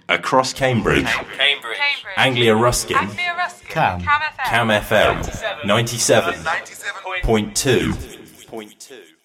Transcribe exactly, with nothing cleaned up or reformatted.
Across Cambridge. Cambridge. Cambridge. Anglia Ruskin. Anglia Ruskin. Cam. Cam F M. Cam F M. ninety-seven point two. Point two.